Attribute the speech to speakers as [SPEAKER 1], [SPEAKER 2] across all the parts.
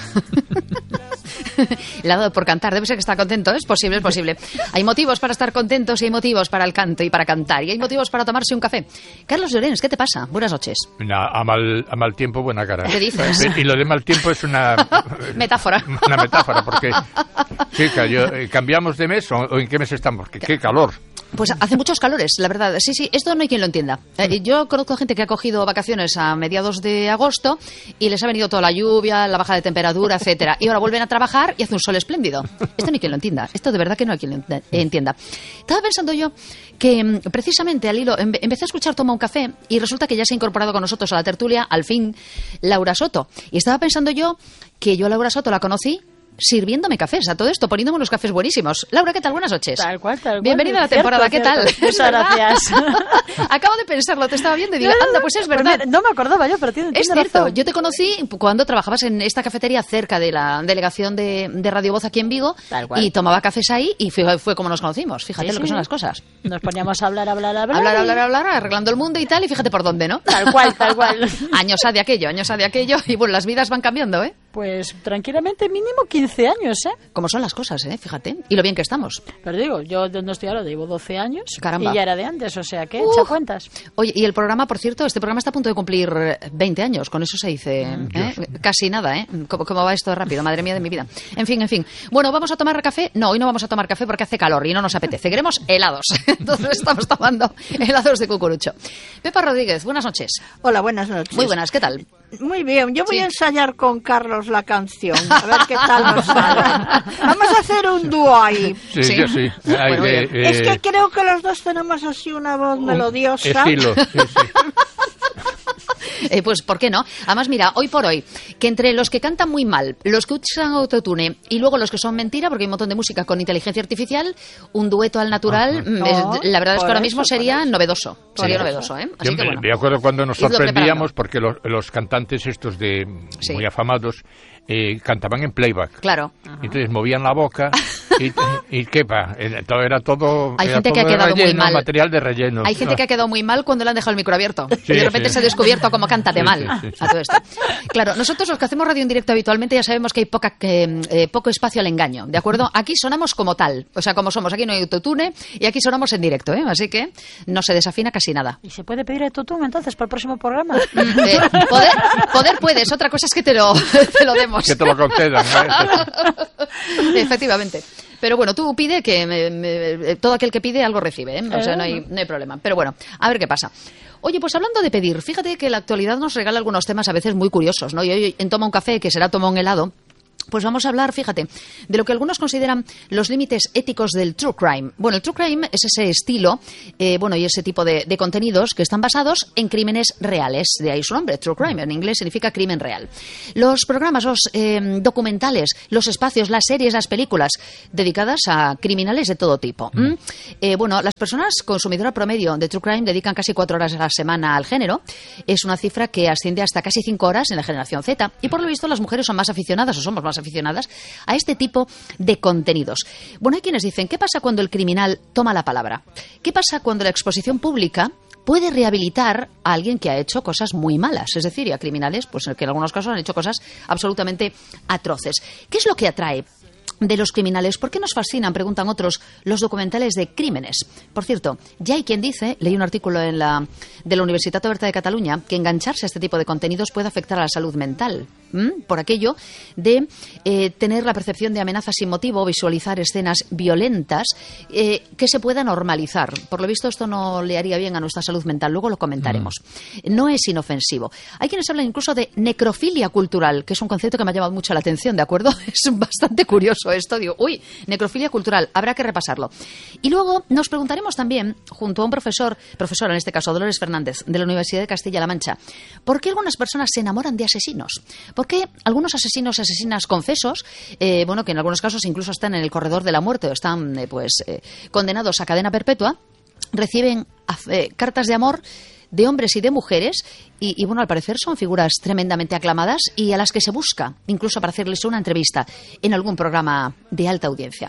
[SPEAKER 1] Le ha dado por cantar, debe ser que está contento, es posible, es posible. Hay motivos para estar contentos y hay motivos para el canto y para cantar y hay motivos para tomarse un café. Carlos Llorens, ¿qué te pasa? Buenas noches.
[SPEAKER 2] A mal tiempo, buena cara.
[SPEAKER 1] ¿Qué dices?
[SPEAKER 2] Y lo de mal tiempo es una...
[SPEAKER 1] metáfora.
[SPEAKER 2] Una metáfora, porque... Chica, ¿cambiamos de mes o en qué mes estamos? ¿Qué calor?
[SPEAKER 1] Pues hace muchos calores, la verdad. Sí, esto no hay quien lo entienda. Yo conozco gente que ha cogido vacaciones a mediados de agosto y les ha venido toda la lluvia, la baja de temperatura, etcétera. Y ahora vuelven a trabajar y hace un sol espléndido. Esto no hay quien lo entienda. Esto de verdad que no hay quien lo entienda. Estaba pensando yo que precisamente al hilo empecé a escuchar Toma un café y resulta que ya se ha incorporado con nosotros a la tertulia, al fin, Laura Soto. Y estaba pensando yo que yo a Laura Soto la conocí sirviéndome cafés, a todo esto, poniéndome unos cafés buenísimos. Laura, ¿qué tal? Buenas noches.
[SPEAKER 3] Tal cual.
[SPEAKER 1] Bienvenida a la temporada, ¿qué tal?
[SPEAKER 3] Muchas gracias.
[SPEAKER 1] Acabo de pensarlo, te estaba viendo y digo, anda, pues es verdad.
[SPEAKER 3] No me acordaba yo, pero tiene
[SPEAKER 1] Es cierto,
[SPEAKER 3] razón.
[SPEAKER 1] yo te conocí cuando trabajabas en esta cafetería cerca de la delegación de Radio Voz aquí en Vigo y tomaba cafés ahí y fue como nos conocimos. Fíjate lo que son las cosas.
[SPEAKER 3] Nos poníamos a hablar,
[SPEAKER 1] arreglando el mundo y tal, y fíjate por dónde, ¿no?
[SPEAKER 3] Tal cual.
[SPEAKER 1] Años ha de aquello, y bueno, las vidas van cambiando, ¿eh?
[SPEAKER 3] Pues tranquilamente mínimo 15 años, ¿eh?
[SPEAKER 1] Como son las cosas, fíjate. Y lo bien que estamos.
[SPEAKER 3] Pero digo, yo no estoy ahora, llevo 12 años.
[SPEAKER 1] Caramba.
[SPEAKER 3] Y ya era de antes, o sea, ¿qué? Echa cuentas.
[SPEAKER 1] Oye, y el programa, por cierto, este programa está a punto de cumplir 20 años. Con eso se dice, casi nada, ¿eh? ¿Cómo va esto rápido? Madre mía de mi vida. En fin. Bueno, ¿vamos a tomar café? No, hoy no vamos a tomar café porque hace calor y no nos apetece. Queremos helados. Entonces estamos tomando helados de cucurucho. Pepa Rodríguez, buenas noches.
[SPEAKER 4] Hola, buenas noches.
[SPEAKER 1] Muy buenas, ¿qué tal?
[SPEAKER 4] Muy bien, yo voy a ensayar con Carlos la canción, a ver qué tal nos sale. Vamos a hacer un dúo ahí.
[SPEAKER 2] Sí.
[SPEAKER 4] Es que creo que los dos tenemos así una voz melodiosa.
[SPEAKER 2] Estilo, sí.
[SPEAKER 1] Pues, ¿por qué no? Además, mira, hoy por hoy, que entre los que cantan muy mal, los que usan autotune y luego los que son mentira, porque hay un montón de música con inteligencia artificial, un dueto al natural, la verdad es que ahora mismo sería novedoso. Sería novedoso, ¿eh? Así que bueno.
[SPEAKER 2] Me acuerdo cuando nos sorprendíamos porque los cantantes estos muy afamados cantaban en playback.
[SPEAKER 1] Claro.
[SPEAKER 2] Entonces movían la boca y qué va, era todo.
[SPEAKER 1] Hay gente
[SPEAKER 2] todo
[SPEAKER 1] que ha quedado
[SPEAKER 2] relleno,
[SPEAKER 1] muy mal.
[SPEAKER 2] Material de relleno.
[SPEAKER 1] Hay gente que ha quedado muy mal cuando le han dejado el micro abierto. Y de repente se ha descubierto cómo canta de mal a todo esto. Claro, nosotros los que hacemos radio en directo habitualmente ya sabemos que hay poco espacio al engaño, ¿de acuerdo? Aquí sonamos como tal, o sea, como somos. Aquí no hay autotune y aquí sonamos en directo, ¿eh? Así que no se desafina casi nada.
[SPEAKER 3] ¿Y se puede pedir autotune entonces para el próximo programa?
[SPEAKER 1] Poder puedes, otra cosa es que te lo demos.
[SPEAKER 2] Que te lo concedan, ¿eh?
[SPEAKER 1] Efectivamente. Pero bueno, tú pide que todo aquel que pide algo recibe, ¿eh? O sea, no hay problema. Pero bueno, a ver qué pasa. Oye, pues hablando de pedir, fíjate que la actualidad nos regala algunos temas a veces muy curiosos, ¿no? Y hoy en Toma un café, que será Toma un helado, pues vamos a hablar, fíjate, de lo que algunos consideran los límites éticos del true crime. Bueno, el true crime es ese estilo, y ese tipo de contenidos que están basados en crímenes reales. De ahí su nombre, true crime. En inglés significa crimen real. Los programas, los documentales, los espacios, las series, las películas dedicadas a criminales de todo tipo. Las personas consumidoras promedio de true crime dedican casi 4 horas a la semana al género. Es una cifra que asciende hasta casi 5 horas en la generación Z. Y por lo visto las mujeres son más aficionadas o somos más aficionadas a este tipo de contenidos. Bueno, hay quienes dicen, ¿qué pasa cuando el criminal toma la palabra? ¿Qué pasa cuando la exposición pública puede rehabilitar a alguien que ha hecho cosas muy malas? Es decir, a criminales, pues que en algunos casos han hecho cosas absolutamente atroces. ¿Qué es lo que atrae de los criminales? ¿Por qué nos fascinan, preguntan otros, los documentales de crímenes? Por cierto, ya hay quien dice, leí un artículo de la Universitat Oberta de Cataluña, que engancharse a este tipo de contenidos puede afectar a la salud mental. Por aquello de tener la percepción de amenazas sin motivo, visualizar escenas violentas que se pueda normalizar. Por lo visto esto no le haría bien a nuestra salud mental, luego lo comentaremos. No es inofensivo. Hay quienes hablan incluso de necrofilia cultural, que es un concepto que me ha llamado mucho la atención, ¿de acuerdo? Es bastante curioso esto, digo, necrofilia cultural, habrá que repasarlo. Y luego nos preguntaremos también, junto a un profesora en este caso, Dolores Fernández, de la Universidad de Castilla-La Mancha, ¿por qué algunas personas se enamoran de asesinos? ¿Por qué algunos asesinas confesos, que en algunos casos incluso están en el corredor de la muerte o están condenados a cadena perpetua, reciben cartas de amor de hombres y de mujeres y al parecer son figuras tremendamente aclamadas y a las que se busca incluso para hacerles una entrevista en algún programa de alta audiencia?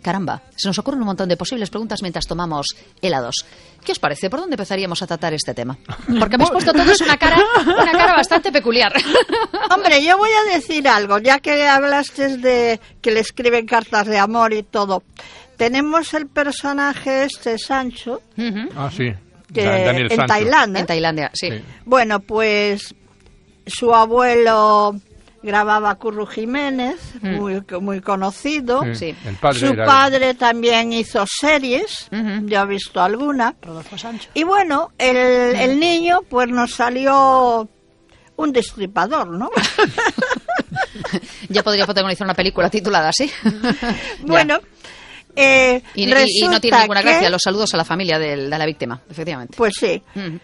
[SPEAKER 1] Caramba, se nos ocurren un montón de posibles preguntas mientras tomamos helados. ¿Qué os parece? ¿Por dónde empezaríamos a tratar este tema? Porque habéis puesto todos una cara bastante peculiar.
[SPEAKER 4] Hombre, yo voy a decir algo, ya que hablaste de que le escriben cartas de amor y todo. Tenemos el personaje Sancho.
[SPEAKER 2] Ah, sí.
[SPEAKER 4] Daniel Sancho. Tailandia.
[SPEAKER 1] En Tailandia, sí.
[SPEAKER 4] Bueno, pues su abuelo grababa Curro Jiménez, muy conocido.
[SPEAKER 2] Sí.
[SPEAKER 4] Su padre también hizo series, yo he visto alguna.
[SPEAKER 3] Rodolfo Sancho.
[SPEAKER 4] Y bueno, el niño pues nos salió un destripador, ¿no?
[SPEAKER 1] Ya podría protagonizar una película titulada así.
[SPEAKER 4] Bueno,
[SPEAKER 1] y no tiene ninguna gracia los saludos a la familia de la víctima, efectivamente.
[SPEAKER 4] Pues sí.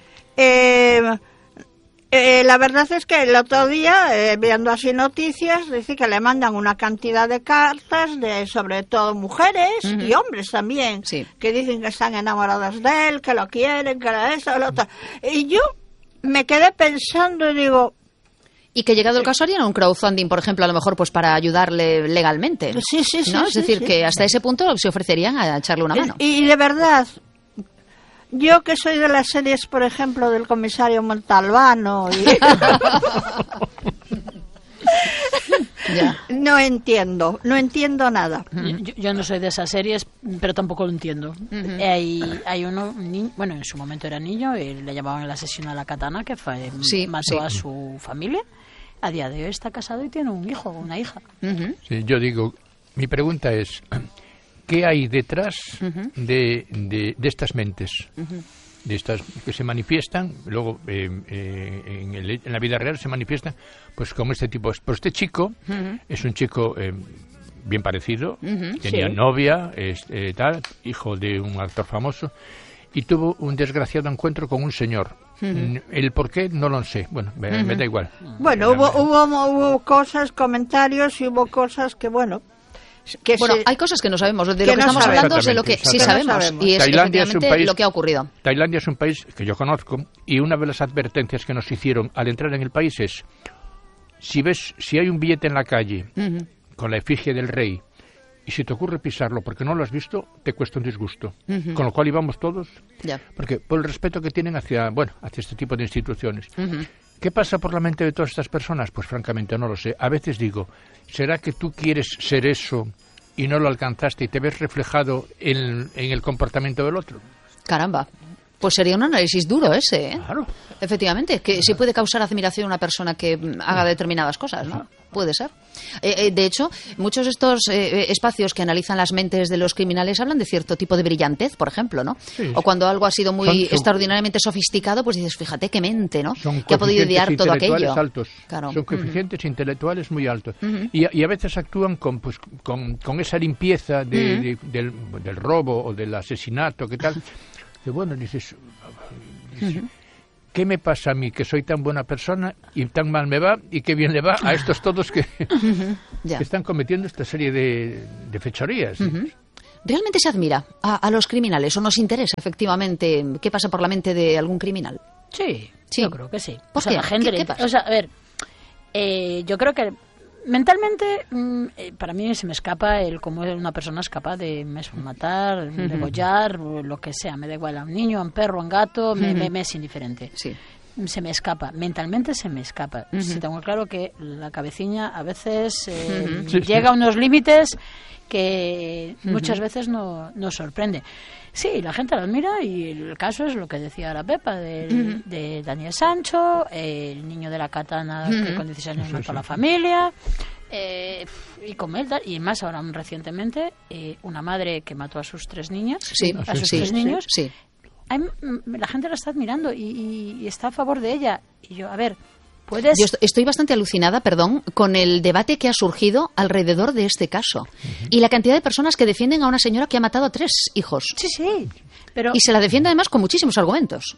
[SPEAKER 4] La verdad es que el otro día, viendo así noticias, dice que le mandan una cantidad de cartas de sobre todo mujeres y hombres también, que dicen que están enamoradas de él, que lo quieren, que eso, lo otro. Y yo me quedé pensando y digo...
[SPEAKER 1] Y que llegado el caso harían un crowdfunding, por ejemplo, a lo mejor pues para ayudarle legalmente.
[SPEAKER 4] Sí.
[SPEAKER 1] ¿No? Es decir, que hasta ese punto se ofrecerían a echarle una mano.
[SPEAKER 4] Y de verdad... Yo que soy de las series, por ejemplo, del comisario Montalbano no entiendo nada.
[SPEAKER 3] Yo no soy de esas series, pero tampoco lo entiendo. Hay uno, bueno, en su momento era niño, y le llamaban el asesino a la katana, que mató a su familia. A día de hoy está casado y tiene un hijo o una hija.
[SPEAKER 2] Sí, yo digo, mi pregunta es... ¿Qué hay detrás de estas mentes? De estas que se manifiestan, luego en la vida real se manifiestan, pues como este tipo. Pues este chico es un chico bien parecido, tenía novia, tal, hijo de un actor famoso, y tuvo un desgraciado encuentro con un señor. El por qué no lo sé. Bueno, me da igual.
[SPEAKER 4] Bueno, hubo cosas, comentarios y hubo cosas que, bueno...
[SPEAKER 1] hay cosas que no sabemos. De lo que estamos hablando es de lo que sí sabemos. Y es efectivamente lo que ha ocurrido.
[SPEAKER 2] Tailandia es un país que yo conozco y una de las advertencias que nos hicieron al entrar en el país es: si hay un billete en la calle con la efigie del rey y si te ocurre pisarlo porque no lo has visto, te cuesta un disgusto. Con lo cual íbamos todos, porque por el respeto que tienen hacia este tipo de instituciones. ¿Qué pasa por la mente de todas estas personas? Pues francamente no lo sé. A veces digo, ¿será que tú quieres ser eso y no lo alcanzaste y te ves reflejado en el comportamiento del otro?
[SPEAKER 1] Caramba. Pues sería un análisis duro ese, ¿eh?
[SPEAKER 2] Claro.
[SPEAKER 1] Efectivamente, que sí puede causar admiración a una persona que haga determinadas cosas, ¿no? Puede ser. De hecho, muchos de estos espacios que analizan las mentes de los criminales hablan de cierto tipo de brillantez, por ejemplo, ¿no? Sí. O cuando algo ha sido muy extraordinariamente sofisticado, pues dices, fíjate qué mente, ¿no? Que ha podido idear todo aquello.
[SPEAKER 2] Altos. Claro. Son coeficientes intelectuales muy altos. Y a veces actúan con esa limpieza del robo o del asesinato, ¿qué tal? Que bueno, dices, ¿qué me pasa a mí que soy tan buena persona y tan mal me va y qué bien le va a estos todos que están cometiendo esta serie de fechorías?
[SPEAKER 1] ¿Realmente se admira a los criminales o nos interesa efectivamente qué pasa por la mente de algún criminal?
[SPEAKER 3] Sí, yo creo que sí.
[SPEAKER 1] ¿Por qué?
[SPEAKER 3] La gente
[SPEAKER 1] ¿Qué pasa?
[SPEAKER 3] O sea, a ver, yo creo que mentalmente, para mí se me escapa el cómo una persona es capaz de matar, degollar, lo que sea. Me da igual, a un niño, a un perro, a un gato, me es indiferente.
[SPEAKER 1] Sí.
[SPEAKER 3] Se me escapa, mentalmente se me escapa. Sí, tengo claro que la cabeciña a veces llega a unos límites que muchas veces nos sorprende. Sí, la gente lo admira y el caso es lo que decía la Pepa de Daniel Sancho, el niño de la katana que con 16 años mató a la familia, y con él, y más ahora recientemente una madre que mató a sus 3 niñas, a sus 3 niños.
[SPEAKER 1] Sí.
[SPEAKER 3] La gente la está admirando y está a favor de ella. Y yo, a ver,
[SPEAKER 1] yo estoy bastante alucinada, con el debate que ha surgido alrededor de este caso. Y la cantidad de personas que defienden a una señora que ha matado a 3 hijos.
[SPEAKER 3] Sí. Pero...
[SPEAKER 1] Y se la defiende además con muchísimos argumentos.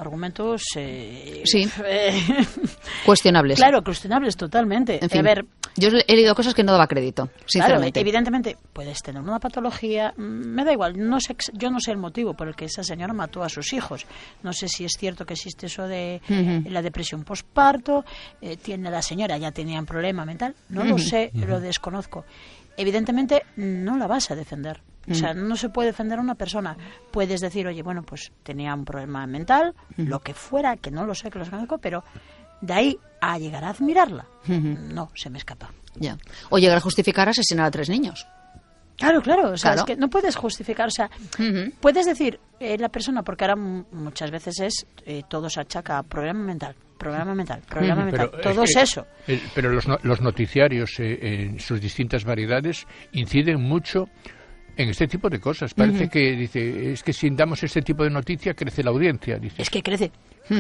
[SPEAKER 3] Argumentos...
[SPEAKER 1] cuestionables.
[SPEAKER 3] Claro, cuestionables totalmente.
[SPEAKER 1] En fin,
[SPEAKER 3] a ver,
[SPEAKER 1] Yo he leído cosas que no daba crédito, sinceramente.
[SPEAKER 3] Claro, evidentemente, puedes tener una patología, me da igual, yo no sé el motivo por el que esa señora mató a sus hijos. No sé si es cierto que existe eso de la depresión postparto, la señora ya tenía un problema mental, no lo sé, lo desconozco. Evidentemente, no la vas a defender. O sea, no se puede defender a una persona. Puedes decir, oye, bueno, pues tenía un problema mental, lo que fuera, que no lo sé, que lo conozco, pero de ahí a llegar a admirarla, no, se me escapa.
[SPEAKER 1] Ya. O llegar a justificar asesinar a 3 niños.
[SPEAKER 3] Claro, o sea, es que no puedes justificar, o sea, puedes decir la persona, porque ahora muchas veces todo se achaca a problema mental, todo es eso.
[SPEAKER 2] Pero los noticiarios en sus distintas variedades inciden mucho en este tipo de cosas. Parece que dice, es que si damos este tipo de noticia crece la audiencia. Dice.
[SPEAKER 3] Es que crece.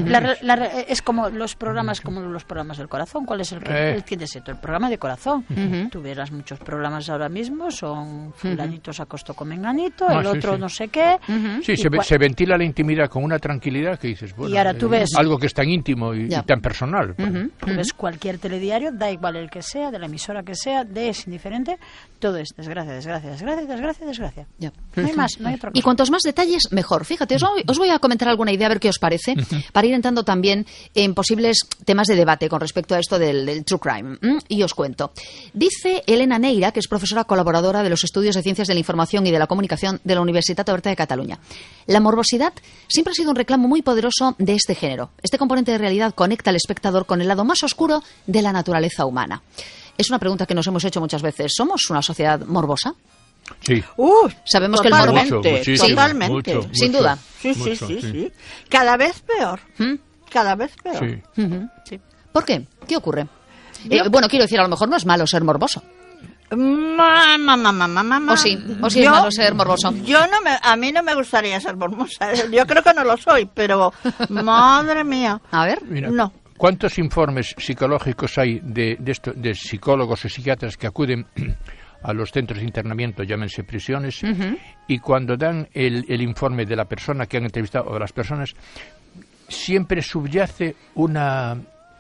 [SPEAKER 3] Es como los programas del corazón. ¿Cuál es el que es esto? El programa de corazón. Tú verás muchos programas ahora mismo, son fulanito se acostó con menganito, el otro no sé qué.
[SPEAKER 2] Sí, se ventila la intimidad con una tranquilidad que dices, bueno,
[SPEAKER 3] y ahora tú ves
[SPEAKER 2] algo que es tan íntimo y tan personal.
[SPEAKER 3] Tú ves cualquier telediario, da igual el que sea, de la emisora que sea, es indiferente, todo es desgracia.
[SPEAKER 1] Ya.
[SPEAKER 3] No hay más, no hay otra cosa.
[SPEAKER 1] Y cuantos más detalles, mejor. Fíjate, os voy a comentar alguna idea, a ver qué os parece, para ir entrando también en posibles temas de debate con respecto a esto del true crime. Y os cuento. Dice Elena Neira, que es profesora colaboradora de los estudios de Ciencias de la Información y de la Comunicación de la Universitat Oberta de Cataluña. La morbosidad siempre ha sido un reclamo muy poderoso de este género. Este componente de realidad conecta al espectador con el lado más oscuro de la naturaleza humana. Es una pregunta que nos hemos hecho muchas veces. ¿Somos una sociedad morbosa?
[SPEAKER 2] Sí.
[SPEAKER 1] Sabemos que el morbo...
[SPEAKER 4] Totalmente.
[SPEAKER 2] Mucho,
[SPEAKER 1] sin duda.
[SPEAKER 4] Sí. Cada vez peor. Cada vez peor.
[SPEAKER 1] Sí. ¿Por qué? ¿Qué ocurre? Bueno, quiero decir, a lo mejor no es malo ser morboso. O sí es malo ser morboso.
[SPEAKER 4] A mí no me gustaría ser morbosa. Yo creo que no lo soy, pero madre mía.
[SPEAKER 1] A ver.
[SPEAKER 2] Mira,
[SPEAKER 4] no.
[SPEAKER 2] ¿Cuántos informes psicológicos hay de psicólogos o psiquiatras que acuden a los centros de internamiento, llámense prisiones, y cuando dan el informe de la persona que han entrevistado o de las personas, siempre subyace una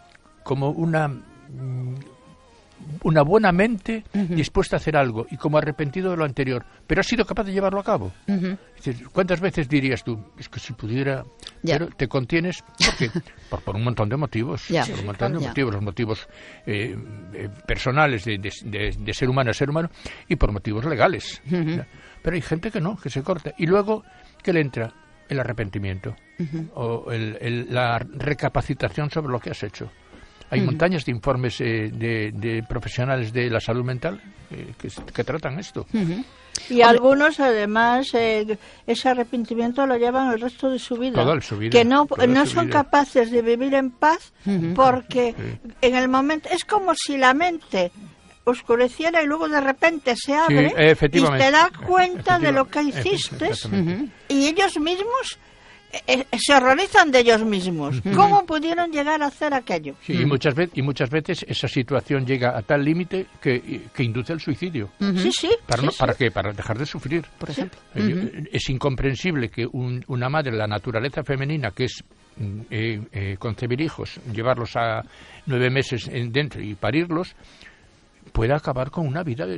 [SPEAKER 2] buena mente dispuesta a hacer algo y como arrepentido de lo anterior, pero ha sido capaz de llevarlo a cabo. ¿Cuántas veces dirías tú? Es que si pudiera, pero te contienes por un montón de motivos, los motivos personales de ser humano a ser humano y por motivos legales. Pero hay gente que no, que se corta. Y luego, ¿qué le entra? El arrepentimiento o la recapacitación sobre lo que has hecho. Hay montañas de informes de profesionales de la salud mental que tratan esto.
[SPEAKER 4] Y algunos, además, ese arrepentimiento lo llevan el resto de su vida.
[SPEAKER 2] Toda su vida.
[SPEAKER 4] Que no son capaces de vivir en paz porque en el momento... Es como si la mente oscureciera y luego de repente se abre y te das cuenta de lo que hiciste y ellos mismos... se horrorizan de ellos mismos. ¿Cómo pudieron llegar a hacer aquello?
[SPEAKER 2] Sí, y muchas veces esa situación llega a tal límite que induce al suicidio. ¿Para qué? Para dejar de sufrir, por ejemplo. Es incomprensible que una madre, la naturaleza femenina, que es concebir hijos, llevarlos a 9 meses dentro y parirlos, pueda acabar con una vida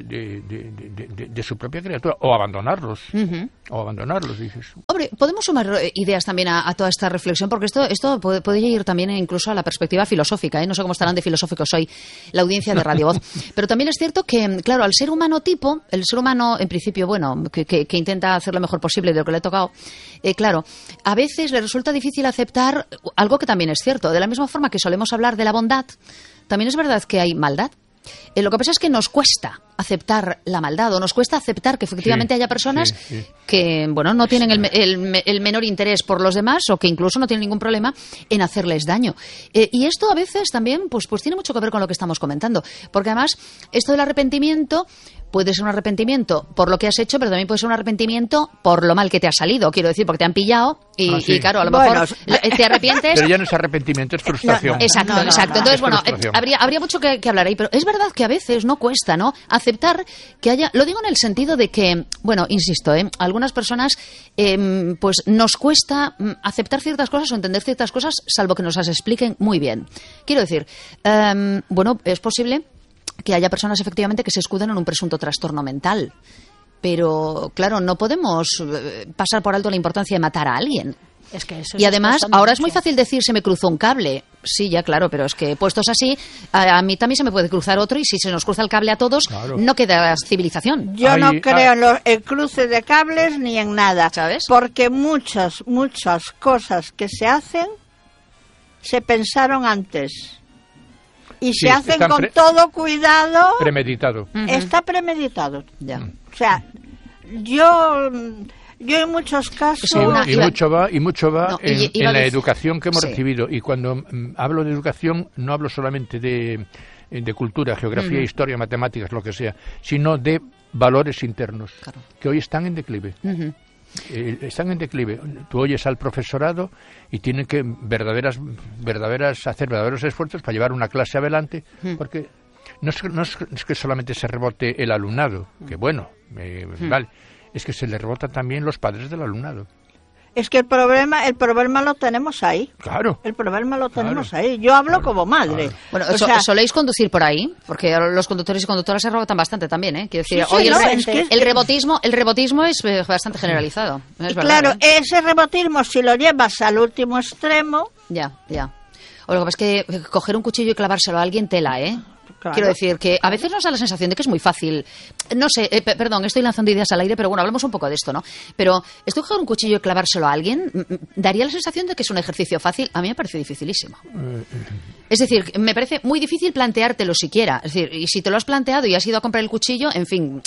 [SPEAKER 2] de su propia criatura o abandonarlos dices.
[SPEAKER 1] Hombre, podemos sumar ideas también a toda esta reflexión porque esto puede ir también incluso a la perspectiva filosófica, no sé cómo estarán de filosóficos hoy la audiencia de Radio Voz, pero también es cierto que, claro, al ser humano tipo, el ser humano en principio, bueno, que intenta hacer lo mejor posible de lo que le ha tocado, claro, a veces le resulta difícil aceptar algo que también es cierto, de la misma forma que solemos hablar de la bondad, también es verdad que hay maldad. Lo que pasa es que nos cuesta aceptar la maldad o nos cuesta aceptar que efectivamente haya personas que, bueno, no tienen el menor interés por los demás o que incluso no tienen ningún problema en hacerles daño. Y esto a veces también pues tiene mucho que ver con lo que estamos comentando, porque además esto del arrepentimiento puede ser un arrepentimiento por lo que has hecho, pero también puede ser un arrepentimiento por lo mal que te ha salido, quiero decir, porque te han pillado y claro, a lo mejor te arrepientes.
[SPEAKER 2] Pero ya no es arrepentimiento, es frustración.
[SPEAKER 1] Exacto. Entonces, bueno, habría mucho que hablar ahí, pero es verdad que a veces no cuesta, ¿no? Aceptar que haya, lo digo en el sentido de que, bueno, insisto, algunas personas pues nos cuesta aceptar ciertas cosas o entender ciertas cosas, salvo que nos las expliquen muy bien. Quiero decir, bueno, es posible que haya personas efectivamente que se escudan en un presunto trastorno mental. Pero, claro, no podemos pasar por alto la importancia de matar a alguien.
[SPEAKER 3] Es que eso
[SPEAKER 1] y además, ahora
[SPEAKER 3] mucho.
[SPEAKER 1] es muy fácil decir se me cruzó un cable. Sí, ya claro, pero es que puestos así, a mí también se me puede cruzar otro y si se nos cruza el cable a todos, claro, no queda civilización.
[SPEAKER 4] Yo no creo en el cruce de cables ni en nada,
[SPEAKER 1] ¿sabes?
[SPEAKER 4] Porque muchas cosas que se hacen se pensaron antes. Y sí, se hacen con todo cuidado.
[SPEAKER 2] Premeditado.
[SPEAKER 4] Está premeditado.
[SPEAKER 1] Ya.
[SPEAKER 4] O sea, yo en muchos casos...
[SPEAKER 2] Sí, mucho va en la educación que hemos recibido. Y cuando hablo de educación, no hablo solamente de cultura, geografía, historia, matemáticas, lo que sea, sino de valores internos, claro, que hoy están en declive. Están en declive. Tú oyes al profesorado y tienen que hacer verdaderos esfuerzos para llevar una clase adelante, porque no es que solamente se rebote el alumnado, que bueno, vale, es que se le rebotan también los padres del alumnado.
[SPEAKER 4] Es que el problema lo tenemos ahí.
[SPEAKER 2] Claro.
[SPEAKER 4] El problema lo tenemos ahí. Yo hablo como madre.
[SPEAKER 1] Claro. Bueno, ¿soléis conducir por ahí? Porque los conductores y conductoras se rebotan bastante también, ¿eh? Quiero decir, hoy el rebotismo es bastante generalizado. Es verdad,
[SPEAKER 4] claro, ese rebotismo, si lo llevas al último extremo...
[SPEAKER 1] Ya. O lo que pasa es que coger un cuchillo y clavárselo a alguien tela, ¿eh? Claro. Quiero decir que a veces nos da la sensación de que es muy fácil. No sé, perdón, estoy lanzando ideas al aire, pero bueno, hablemos un poco de esto, ¿no? Pero esto de coger un cuchillo y clavárselo a alguien, daría la sensación de que es un ejercicio fácil. A mí me parece dificilísimo. Es decir, me parece muy difícil planteártelo siquiera. Es decir, y si te lo has planteado y has ido a comprar el cuchillo, en fin,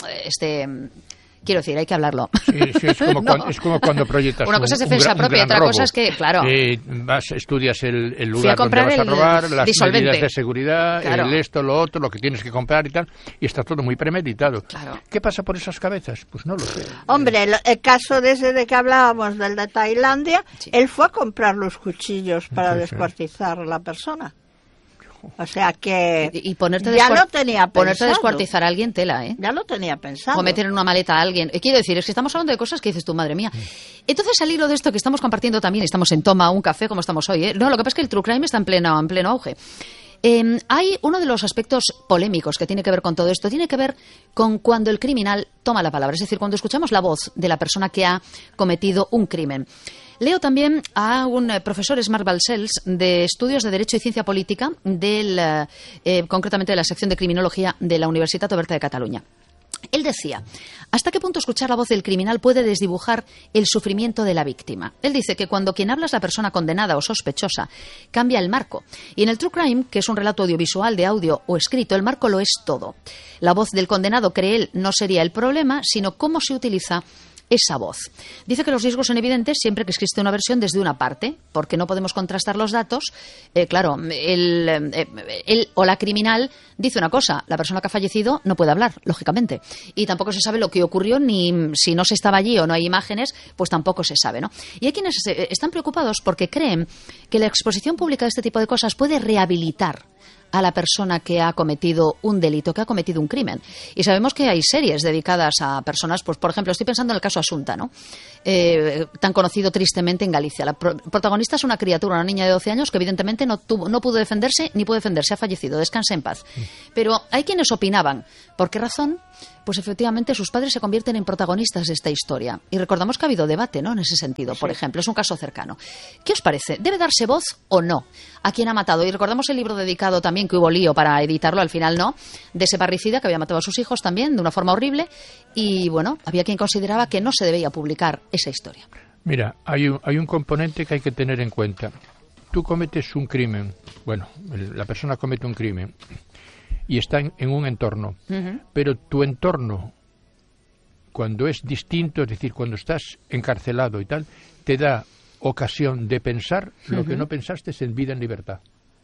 [SPEAKER 1] quiero decir, hay que hablarlo.
[SPEAKER 2] Sí, es como cuando proyectas
[SPEAKER 1] una cosa es defensa propia, otra cosa es que, claro...
[SPEAKER 2] estudias el lugar donde vas a robar, las medidas de seguridad, claro, esto, lo otro, lo que tienes que comprar y tal, y está todo muy premeditado.
[SPEAKER 1] Claro.
[SPEAKER 2] ¿Qué pasa por esas cabezas? Pues no lo sé.
[SPEAKER 4] Hombre, el caso de que hablábamos, del de Tailandia, sí, él fue a comprar los cuchillos para descuartizar a la persona. O sea que
[SPEAKER 1] y ponerte
[SPEAKER 4] ya lo tenía pensado.
[SPEAKER 1] Ponerte a descuartizar a alguien tela, ¿eh?
[SPEAKER 4] Ya lo tenía pensado.
[SPEAKER 1] O meter en una maleta a alguien. Quiero decir, es que estamos hablando de cosas que dices tú, madre mía. Entonces, al hilo de esto que estamos compartiendo también, estamos en Toma, un café, como estamos hoy, ¿eh? No, lo que pasa es que el true crime está en pleno auge. Hay uno de los aspectos polémicos que tiene que ver con todo esto, tiene que ver con cuando el criminal toma la palabra, es decir, cuando escuchamos la voz de la persona que ha cometido un crimen. Leo también a un profesor, Marc Balcells, de Estudios de Derecho y Ciencia Política, concretamente de la sección de Criminología de la Universitat Oberta de Cataluña. Él decía, ¿hasta qué punto escuchar la voz del criminal puede desdibujar el sufrimiento de la víctima? Él dice que cuando quien habla es la persona condenada o sospechosa, cambia el marco. Y en el true crime, que es un relato audiovisual, de audio o escrito, el marco lo es todo. La voz del condenado, cree él, no sería el problema, sino cómo se utiliza esa voz. Dice que los riesgos son evidentes siempre que existe una versión desde una parte, porque no podemos contrastar los datos. Claro, él o la criminal dice una cosa, la persona que ha fallecido no puede hablar, lógicamente, y tampoco se sabe lo que ocurrió, ni si no se estaba allí o no hay imágenes, pues tampoco se sabe, ¿no? Y hay quienes están preocupados porque creen que la exposición pública de este tipo de cosas puede rehabilitar a la persona que ha cometido un delito, que ha cometido un crimen. Y sabemos que hay series dedicadas a personas, pues por ejemplo, estoy pensando en el caso Asunta, ¿no? Tan conocido tristemente en Galicia. La protagonista es una criatura, una niña de 12 años que evidentemente no pudo defenderse, ni pudo defenderse, ha fallecido, descanse en paz. Pero hay quienes opinaban, ¿por qué razón? Pues efectivamente sus padres se convierten en protagonistas de esta historia. Y recordamos que ha habido debate, ¿no?, en ese sentido, por ejemplo. Es un caso cercano. ¿Qué os parece? ¿Debe darse voz o no a quien ha matado? Y recordamos el libro dedicado también, que hubo lío para editarlo, al final no, de ese parricida que había matado a sus hijos también, de una forma horrible. Y bueno, había quien consideraba que no se debía publicar esa historia.
[SPEAKER 2] Mira, hay un componente que hay que tener en cuenta. Tú cometes un crimen, bueno, la persona comete un crimen y está en un entorno, pero tu entorno, cuando es distinto, es decir, cuando estás encarcelado y tal, te da ocasión de pensar lo que no pensaste en vida en libertad.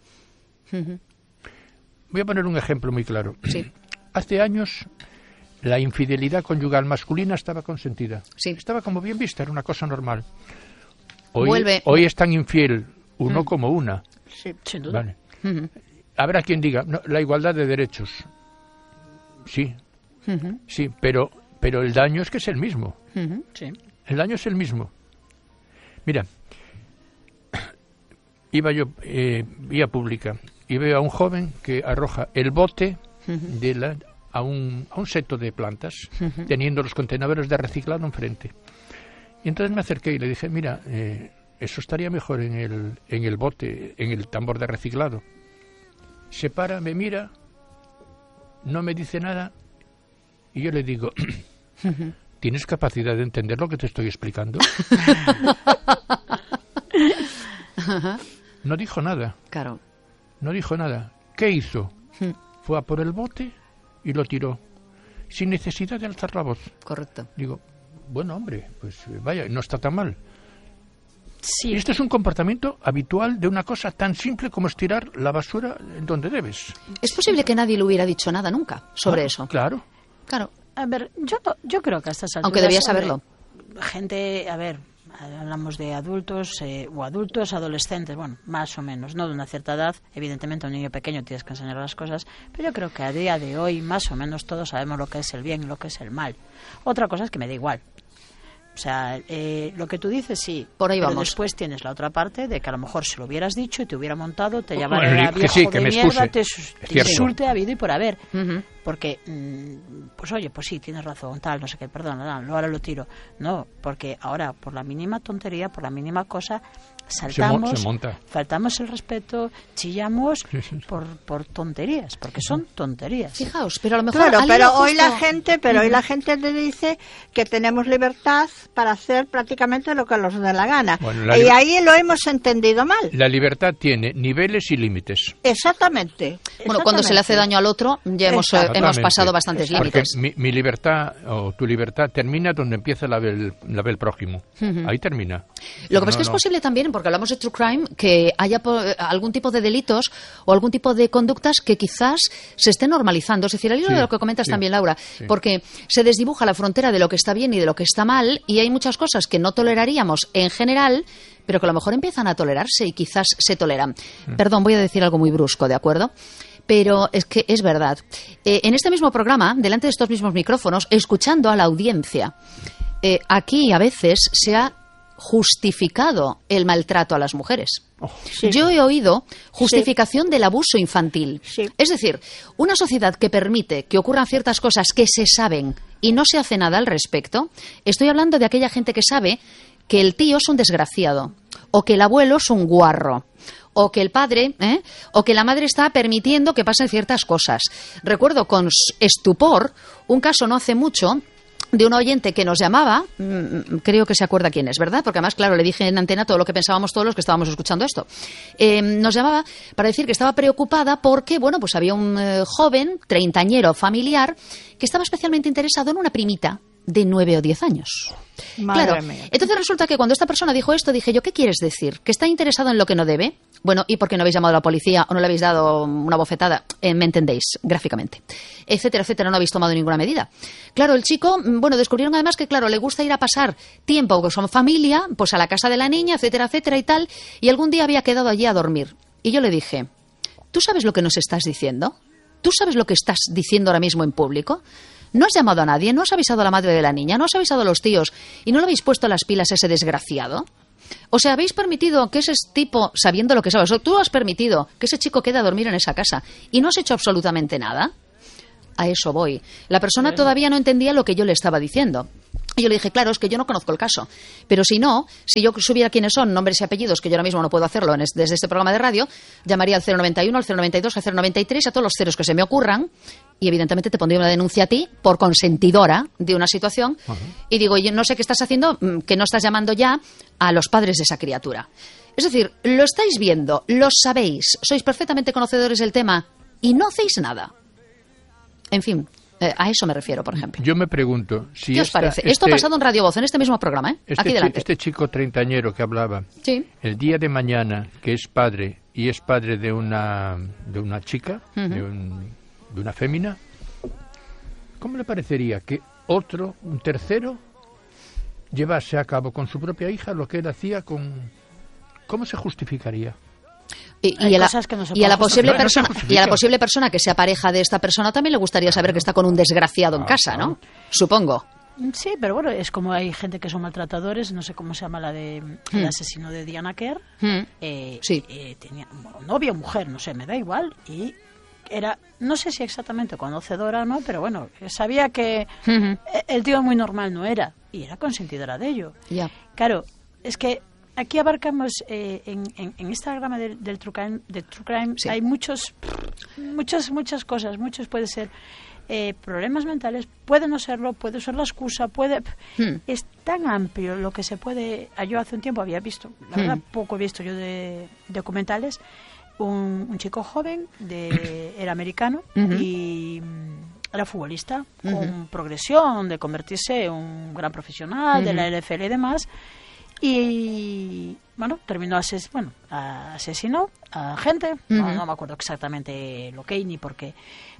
[SPEAKER 2] Voy a poner un ejemplo muy claro.
[SPEAKER 1] Sí.
[SPEAKER 2] Hace años la infidelidad conyugal masculina estaba consentida.
[SPEAKER 1] Sí.
[SPEAKER 2] Estaba como bien vista, era una cosa normal. Hoy es tan infiel uno como una.
[SPEAKER 4] Sí, sin duda.
[SPEAKER 2] Vale. Habrá quien diga, no, la igualdad de derechos. Sí, sí, pero el daño es que es el mismo.
[SPEAKER 1] Sí.
[SPEAKER 2] El daño es el mismo. Mira, iba yo vía pública y veo a un joven que arroja el bote a un seto de plantas, teniendo los contenedores de reciclado enfrente. Y entonces me acerqué y le dije, mira, eso estaría mejor en el bote, en el tambor de reciclado. Se para, me mira, no me dice nada, y yo le digo, ¿tienes capacidad de entender lo que te estoy explicando? No dijo nada.
[SPEAKER 1] Claro.
[SPEAKER 2] No dijo nada. ¿Qué hizo? Fue a por el bote y lo tiró, sin necesidad de alzar la voz.
[SPEAKER 1] Correcto.
[SPEAKER 2] Digo, bueno, hombre, pues vaya, no está tan mal.
[SPEAKER 3] Sí.
[SPEAKER 2] Este es un comportamiento habitual de una cosa tan simple como estirar la basura en donde debes.
[SPEAKER 1] ¿Es posible que nadie le hubiera dicho nada nunca sobre eso?
[SPEAKER 2] Claro.
[SPEAKER 1] Claro.
[SPEAKER 3] A ver, yo creo que a estas alturas...
[SPEAKER 1] Aunque debía saberlo.
[SPEAKER 3] Gente, a ver, hablamos de adultos o adultos, adolescentes, bueno, más o menos, no de una cierta edad. Evidentemente a un niño pequeño tienes que enseñar las cosas, pero yo creo que a día de hoy más o menos todos sabemos lo que es el bien y lo que es el mal. Otra cosa es que me da igual. O sea, lo que tú dices, sí.
[SPEAKER 1] Por ahí
[SPEAKER 3] pero
[SPEAKER 1] vamos.
[SPEAKER 3] Después tienes la otra parte de que a lo mejor se lo hubieras dicho y te hubiera montado, te llamaría viejo
[SPEAKER 2] sí,
[SPEAKER 3] de mierda, te insulte a habido y por haber. Porque, pues oye, pues sí, tienes razón, tal, no sé qué, perdón, ahora lo tiro. No, porque ahora por la mínima tontería, por la mínima cosa, saltamos,
[SPEAKER 2] se monta.
[SPEAKER 3] faltamos el respeto, chillamos por tonterías, porque son tonterías.
[SPEAKER 1] Fijaos, pero a lo mejor...
[SPEAKER 4] Claro, pero
[SPEAKER 1] justo...
[SPEAKER 4] hoy la gente te dice que tenemos libertad para hacer prácticamente lo que nos dé la gana.
[SPEAKER 2] Bueno,
[SPEAKER 4] y ahí lo hemos entendido mal.
[SPEAKER 2] La libertad tiene niveles y límites.
[SPEAKER 4] Exactamente.
[SPEAKER 1] Bueno, cuando se le hace daño al otro, ya hemos pasado bastantes límites.
[SPEAKER 2] Porque mi libertad o tu libertad termina donde empieza la del prójimo. Ahí termina.
[SPEAKER 1] Lo que pasa es que es posible también, porque hablamos de true crime, que haya algún tipo de delitos o algún tipo de conductas que quizás se estén normalizando. Es decir, al hilo de lo que comentas también, Laura, porque se desdibuja la frontera de lo que está bien y de lo que está mal, y hay muchas cosas que no toleraríamos en general, pero que a lo mejor empiezan a tolerarse y quizás se toleran. Perdón, voy a decir algo muy brusco, ¿de acuerdo? Pero es que es verdad. En este mismo programa, delante de estos mismos micrófonos, escuchando a la audiencia, aquí a veces se ha justificado el maltrato a las mujeres. Yo he oído justificación del abuso infantil. Es decir, una sociedad que permite que ocurran ciertas cosas que se saben y no se hace nada al respecto. Estoy hablando de aquella gente que sabe que el tío es un desgraciado, o que el abuelo es un guarro, o que el padre, o que la madre está permitiendo que pasen ciertas cosas. Recuerdo con estupor un caso no hace mucho de un oyente que nos llamaba, creo que se acuerda quién es, ¿verdad? Porque además, claro, le dije en antena todo lo que pensábamos todos los que estábamos escuchando esto. Nos llamaba para decir que estaba preocupada porque, bueno, pues había un joven, treintañero familiar, que estaba especialmente interesado en una primita de 9 o 10 años. Claro, entonces resulta que cuando esta persona dijo esto, dije yo, ¿qué quieres decir? ¿Que está interesado en lo que no debe? Bueno, ¿y por qué no habéis llamado a la policía o no le habéis dado una bofetada? Me entendéis, gráficamente. Etcétera, etcétera, no habéis tomado ninguna medida. Claro, el chico, bueno, descubrieron además que, claro, le gusta ir a pasar tiempo con su familia, pues a la casa de la niña, etcétera, etcétera y tal, y algún día había quedado allí a dormir. Y yo le dije, ¿tú sabes lo que nos estás diciendo? ¿Tú sabes lo que estás diciendo ahora mismo en público? No has llamado a nadie, no has avisado a la madre de la niña, no has avisado a los tíos y no le habéis puesto las pilas a ese desgraciado. O sea, habéis permitido que ese tipo, sabiendo lo que sabes, o tú has permitido que ese chico quede a dormir en esa casa y no has hecho absolutamente nada. A eso voy. La persona todavía no entendía lo que yo le estaba diciendo. Y yo le dije, claro, es que yo no conozco el caso. Pero si no, si yo supiera quiénes son, nombres y apellidos, que yo ahora mismo no puedo hacerlo desde este programa de radio, llamaría al 091, al 092, al 093, a todos los ceros que se me ocurran, y evidentemente te pondría una denuncia a ti por consentidora de una situación. Y digo, yo no sé qué estás haciendo, que no estás llamando ya a los padres de esa criatura. Es decir, lo estáis viendo, lo sabéis, sois perfectamente conocedores del tema y no hacéis nada. En fin, a eso me refiero, por ejemplo.
[SPEAKER 2] Yo me pregunto si...
[SPEAKER 1] ¿Qué os parece? Esto ha pasado en Radio Voz, en este mismo programa, aquí delante.
[SPEAKER 2] Este chico treintañero que hablaba, el día de mañana, que es padre, y es padre de una chica, de una fémina, ¿cómo le parecería que un tercero, llevase a cabo con su propia hija lo que él hacía con... ¿Cómo se justificaría?
[SPEAKER 1] Y a la posible persona que sea pareja de esta persona también le gustaría saber que está con un desgraciado en casa, ¿no? Supongo.
[SPEAKER 3] Sí, pero bueno, es como hay gente que son maltratadores, no sé cómo se llama el asesino de Diana Kerr. Tenía novia o mujer, no sé, me da igual, y era, no sé si exactamente conocedora o no, pero bueno, sabía que el tío muy normal no era, y era consentidora de ello. Claro, es que aquí abarcamos, en esta rama del true crime sí. Hay muchas cosas, muchos puede ser problemas mentales, puede no serlo, puede ser la excusa, es tan amplio lo que se puede. Yo hace un tiempo había visto, la verdad poco he visto yo de documentales, un chico joven, era americano y era futbolista, con progresión de convertirse en un gran profesional de la NFL y demás. Y bueno, asesinó a gente, no me acuerdo exactamente lo que ni por qué,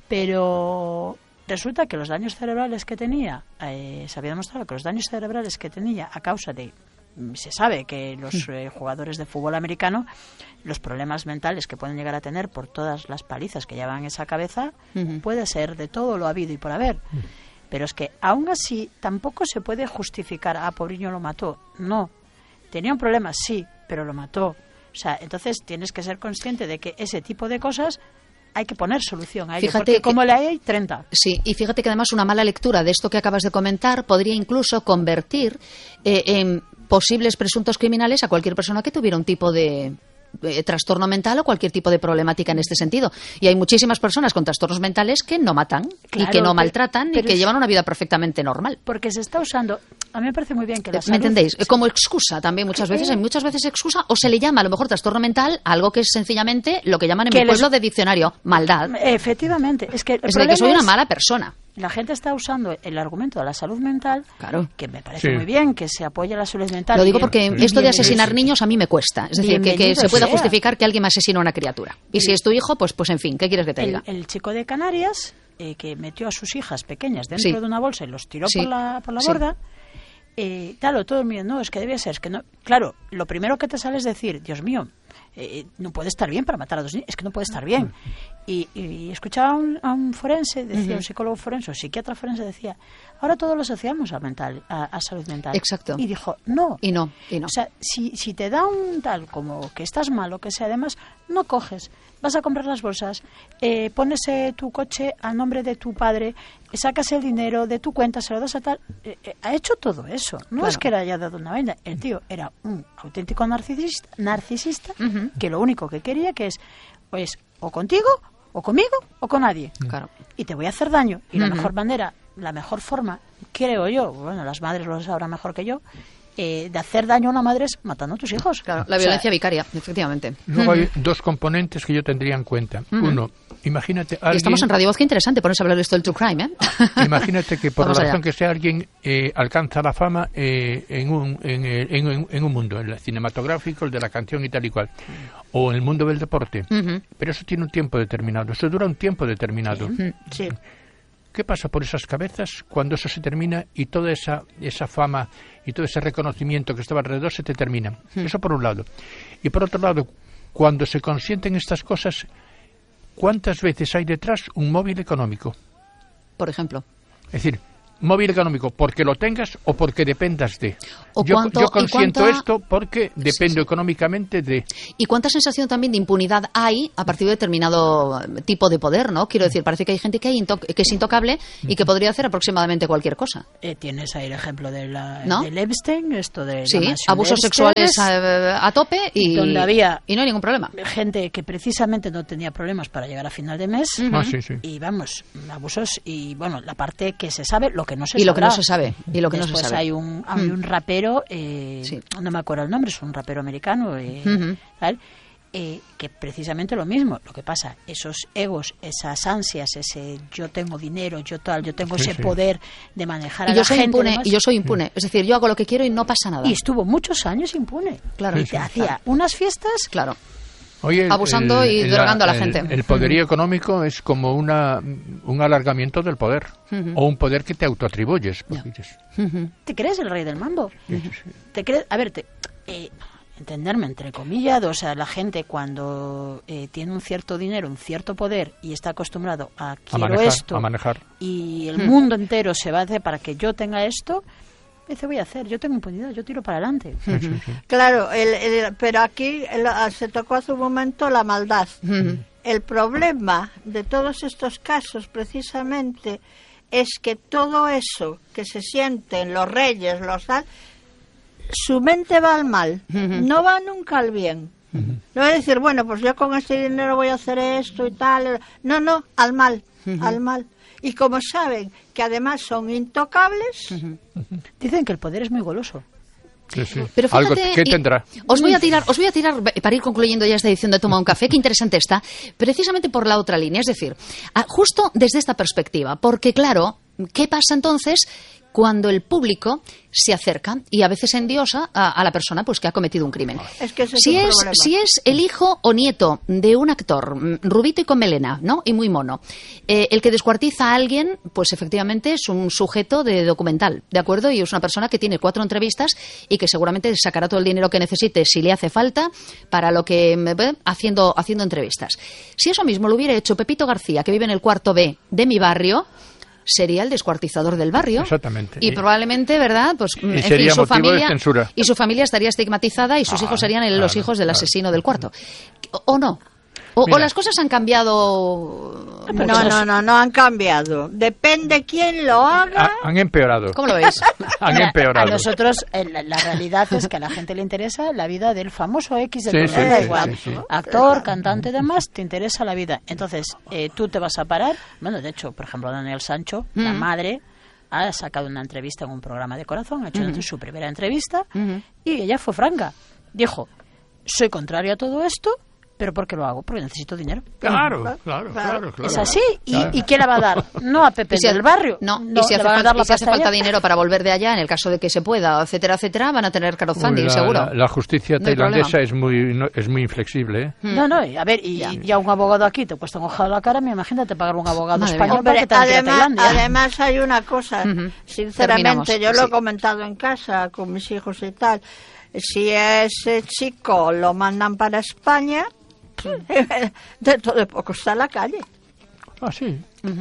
[SPEAKER 3] pero resulta que los daños cerebrales que tenía, se había demostrado que los daños cerebrales que tenía a causa de, se sabe que los jugadores de fútbol americano, los problemas mentales que pueden llegar a tener por todas las palizas que llevan en esa cabeza, puede ser de todo lo habido y por haber. Pero es que aún así tampoco se puede justificar, pobreño lo mató, no. Tenía un problema, sí, pero lo mató. O sea, entonces tienes que ser consciente de que ese tipo de cosas hay que poner solución a ello, porque como la hay 30. Sí,
[SPEAKER 1] y fíjate que además una mala lectura de esto que acabas de comentar podría incluso convertir en posibles presuntos criminales a cualquier persona que tuviera un tipo de trastorno mental o cualquier tipo de problemática en este sentido. Y hay muchísimas personas con trastornos mentales que no matan, claro, y que no maltratan y que llevan una vida perfectamente normal.
[SPEAKER 3] Porque se está usando, a mí me parece muy bien que la salud...
[SPEAKER 1] ¿Me entendéis? Como excusa también muchas veces, excusa, o se le llama a lo mejor trastorno mental a algo que es sencillamente lo que llaman en mi pueblo de diccionario, maldad.
[SPEAKER 3] Efectivamente. Es que
[SPEAKER 1] soy una mala persona.
[SPEAKER 3] La gente está usando el argumento de la salud mental,
[SPEAKER 1] claro,
[SPEAKER 3] que me parece muy bien que se apoye la salud mental.
[SPEAKER 1] Lo digo porque esto de asesinar niños a mí me cuesta. Es decir, que se pueda justificar que alguien me asesina a una criatura. Y si es tu hijo, pues en fin, ¿qué quieres que te diga?
[SPEAKER 3] El chico de Canarias, que metió a sus hijas pequeñas dentro de una bolsa y los tiró por la borda, claro, todo el mundo, no, es que debía ser, es que no. Claro, lo primero que te sale es decir, Dios mío, no puede estar bien para matar a 2 niños, es que no puede estar bien. Y escuchaba a un forense, decía, un psicólogo forense, un psiquiatra forense, decía, ahora todos lo asociamos a salud mental.
[SPEAKER 1] Exacto.
[SPEAKER 3] Y dijo, no.
[SPEAKER 1] Y no.
[SPEAKER 3] O sea, si te da un tal como que estás mal o que sea, además, no coges, vas a comprar las bolsas, pones tu coche a nombre de tu padre, sacas el dinero de tu cuenta, se lo das a tal. Ha hecho todo eso. No es que le haya dado una vaina. El tío era un auténtico narcisista que lo único que quería que es o contigo, o conmigo, o con nadie.
[SPEAKER 1] Claro.
[SPEAKER 3] Y te voy a hacer daño. Y la mejor manera, la mejor forma, creo yo, bueno, las madres lo sabrán mejor que yo, de hacer daño a una madre es matando a tus hijos.
[SPEAKER 1] Claro, la violencia vicaria, efectivamente.
[SPEAKER 2] Luego hay 2 componentes que yo tendría en cuenta. Uno, imagínate alguien...
[SPEAKER 1] Y estamos en Radio Voz, qué interesante ponerse a hablar de esto del true crime, ¿eh?
[SPEAKER 2] Imagínate que por la razón que sea alguien alcanza la fama en un mundo, en el cinematográfico, el de la canción y tal y cual, o en el mundo del deporte. Pero eso tiene un tiempo determinado, eso dura un tiempo determinado.
[SPEAKER 3] Sí.
[SPEAKER 2] ¿Qué pasa por esas cabezas cuando eso se termina y toda esa fama y todo ese reconocimiento que estaba alrededor se te termina? Eso por un lado. Y por otro lado, cuando se consienten estas cosas, ¿cuántas veces hay detrás un móvil económico?
[SPEAKER 1] Por ejemplo.
[SPEAKER 2] Es decir, móvil económico porque lo tengas o porque dependas de. Yo consiento esto porque dependo económicamente de.
[SPEAKER 1] ¿Y cuánta sensación también de impunidad hay a partir de determinado tipo de poder, ¿no? Quiero decir, parece que hay gente que es intocable y que podría hacer aproximadamente cualquier cosa.
[SPEAKER 3] Tienes ahí el ejemplo de
[SPEAKER 1] ¿no?
[SPEAKER 3] del Epstein, esto de
[SPEAKER 1] abusos sexuales a tope y
[SPEAKER 3] donde había
[SPEAKER 1] y no hay ningún problema.
[SPEAKER 3] Gente que precisamente no tenía problemas para llegar a final de mes y vamos, abusos y bueno, la parte que se sabe, lo que no se sabe.
[SPEAKER 1] Y lo que no se sabe. Y lo que
[SPEAKER 3] después
[SPEAKER 1] no se sabe.
[SPEAKER 3] Hay un rapero, no me acuerdo el nombre, es un rapero americano, ¿tal? Que precisamente lo mismo. Lo que pasa, esos egos, esas ansias, ese yo tengo dinero, yo tengo ese poder de manejar a la gente.
[SPEAKER 1] Y yo soy impune. Es decir, yo hago lo que quiero y no pasa nada.
[SPEAKER 3] Y estuvo muchos años impune.
[SPEAKER 1] Claro.
[SPEAKER 3] Y hacía unas fiestas.
[SPEAKER 1] Claro.
[SPEAKER 2] Oye,
[SPEAKER 1] abusando y drogando a la gente.
[SPEAKER 2] El poderío económico es como un alargamiento del poder, o un poder que te autoatribuyes.
[SPEAKER 3] ¿Te crees el rey del mambo? ¿Te crees? A ver, entenderme, entre comillas, o sea, la gente cuando tiene un cierto dinero, un cierto poder y está acostumbrado a
[SPEAKER 2] manejar,
[SPEAKER 3] y el mundo entero se va a hacer para que yo tenga esto, dice, voy a hacer, yo tengo impunidad, yo tiro para adelante.
[SPEAKER 4] Claro, pero aquí se tocó hace un momento la maldad. el problema de todos estos casos precisamente es que todo eso que se sienten los reyes, los tal, su mente va al mal, no va nunca al bien. No es decir, bueno, pues yo con este dinero voy a hacer esto y tal. No, al mal, al mal. Y como saben que además son intocables...
[SPEAKER 3] Dicen que el poder es muy goloso.
[SPEAKER 2] Sí, sí.
[SPEAKER 1] Pero fíjate,
[SPEAKER 2] ¿Algo que tendrá?
[SPEAKER 1] Os voy a tirar para ir concluyendo ya esta edición de Toma un Café, qué interesante está, precisamente por la otra línea, es decir, justo desde esta perspectiva, porque claro, ¿qué pasa entonces cuando el público se acerca y a veces endiosa a la persona pues que ha cometido un crimen?
[SPEAKER 4] Es que ese es
[SPEAKER 1] si es el hijo o nieto de un actor rubito y con melena, ¿no? Y muy mono, el que descuartiza a alguien, pues efectivamente es un sujeto de documental, ¿de acuerdo? Y es una persona que tiene 4 entrevistas y que seguramente sacará todo el dinero que necesite si le hace falta para lo que haciendo entrevistas. Si eso mismo lo hubiera hecho Pepito García, que vive en el cuarto B de mi barrio, sería el descuartizador del barrio.
[SPEAKER 2] Exactamente.
[SPEAKER 1] Y probablemente, ¿verdad? Pues
[SPEAKER 2] y sería
[SPEAKER 1] su
[SPEAKER 2] motivo
[SPEAKER 1] familia,
[SPEAKER 2] de censura.
[SPEAKER 1] Y su familia estaría estigmatizada y sus hijos serían los hijos del asesino del cuarto. ¿O no? ¿O las cosas han cambiado?
[SPEAKER 4] No han cambiado. Depende quién lo haga.
[SPEAKER 2] Han empeorado.
[SPEAKER 1] ¿Cómo lo veis?
[SPEAKER 2] Han empeorado.
[SPEAKER 3] A nosotros la realidad es que a la gente le interesa la vida del famoso X del
[SPEAKER 2] Sí,
[SPEAKER 3] programa,
[SPEAKER 2] sí,
[SPEAKER 3] igual.
[SPEAKER 2] sí.
[SPEAKER 3] Actor, cantante y demás, te interesa la vida. Entonces, tú te vas a parar. Bueno, de hecho, por ejemplo, Daniel Sancho, la madre, ha sacado una entrevista en un programa de Corazón, ha hecho su primera entrevista y ella fue franca. Dijo, soy contrario a todo esto, ¿pero por qué lo hago? Porque necesito dinero.
[SPEAKER 2] Claro.
[SPEAKER 3] Es así. ¿Y quién la va a dar? No a Pepe del barrio.
[SPEAKER 1] No, y si hace falta dinero para volver de allá, en el caso de que se pueda, etcétera, etcétera, van a tener crowdfunding, seguro.
[SPEAKER 2] La justicia tailandesa es muy inflexible, ¿eh?
[SPEAKER 3] No, a ver, y ya un abogado aquí te cuesta un ojo a la cara, imagínate pagar un abogado español para que te vaya a Tailandia.
[SPEAKER 4] Además hay una cosa, sinceramente, yo lo he comentado en casa con mis hijos y tal, si ese chico lo mandan para España, dentro de poco está en la calle.
[SPEAKER 2] Ah, sí.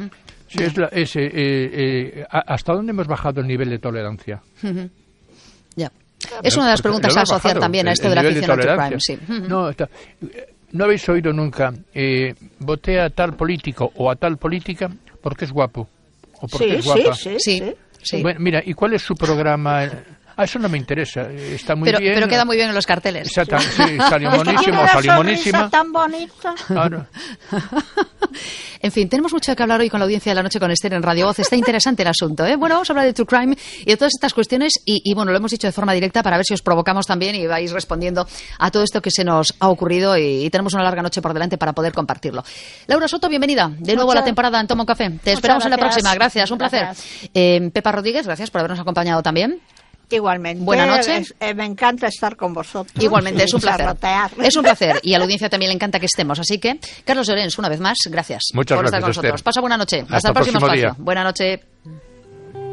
[SPEAKER 2] Sí, ¿hasta dónde hemos bajado el nivel de tolerancia?
[SPEAKER 1] Ya. Es una de las preguntas a asociar también a esto de la afición al true crime. Sí.
[SPEAKER 2] No habéis oído nunca, voté a tal político o a tal política porque es guapo o porque es guapa.
[SPEAKER 1] Sí.
[SPEAKER 2] Bueno, mira, ¿y cuál es su programa? Eso no me interesa, está muy bien.
[SPEAKER 1] Pero queda muy bien en los carteles.
[SPEAKER 2] Exactamente, sí, salió monísima.
[SPEAKER 4] Tan bonita.
[SPEAKER 2] Claro.
[SPEAKER 1] En fin, tenemos mucho que hablar hoy con la audiencia de la noche con Esther en Radio Voz. Está interesante el asunto, ¿eh? Bueno, vamos a hablar de True Crime y de todas estas cuestiones y bueno, lo hemos dicho de forma directa para ver si os provocamos también y vais respondiendo a todo esto que se nos ha ocurrido y tenemos una larga noche por delante para poder compartirlo. Laura Soto, bienvenida de nuevo a la temporada en Toma un Café. Te esperamos en la próxima. Gracias, un placer. Pepa Rodríguez, gracias por habernos acompañado también.
[SPEAKER 4] Igualmente.
[SPEAKER 1] Buenas noches.
[SPEAKER 4] Me encanta estar con vosotros.
[SPEAKER 1] Igualmente, es un placer. Es un placer. Y a la audiencia también le encanta que estemos. Así que, Carlos Llorens, una vez más, gracias
[SPEAKER 2] por
[SPEAKER 1] estar con nosotros.
[SPEAKER 2] Esther.
[SPEAKER 1] Pasa buena noche. Hasta el próximo espacio. Buena noche.